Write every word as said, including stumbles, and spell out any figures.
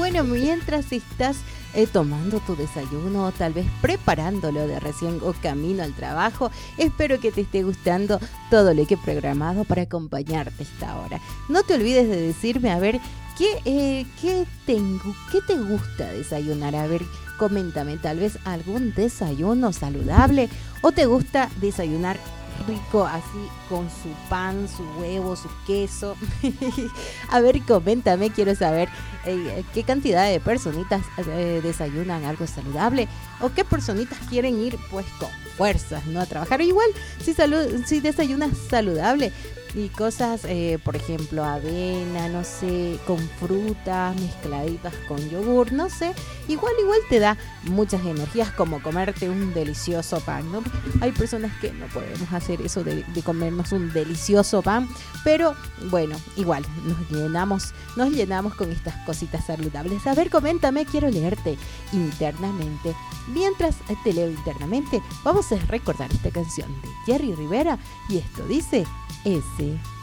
bueno, mientras estás eh, tomando tu desayuno o tal vez preparándolo de recién o camino al trabajo, espero que te esté gustando todo lo que he programado para acompañarte esta hora. No te olvides de decirme, a ver, ¿qué, eh, qué, tengo, ¿qué te gusta desayunar? A ver, coméntame, tal vez algún desayuno saludable o te gusta desayunar rico así con su pan, su huevo, su queso. A ver, coméntame, quiero saber eh, qué cantidad de personitas eh, desayunan algo saludable o qué personitas quieren ir pues con fuerzas, ¿no? A trabajar. Igual, si, salud, si desayunas saludable y cosas, eh, por ejemplo, avena, no sé, con frutas mezcladitas con yogur, no sé, igual, igual te da muchas energías como comerte un delicioso pan, ¿no? Hay personas que no podemos hacer eso de, de comernos un delicioso pan, pero bueno, igual, nos llenamos, nos llenamos con estas cositas saludables. A ver, coméntame, quiero leerte internamente. Mientras te leo internamente, vamos a recordar esta canción de Jerry Rivera y esto dice... Ese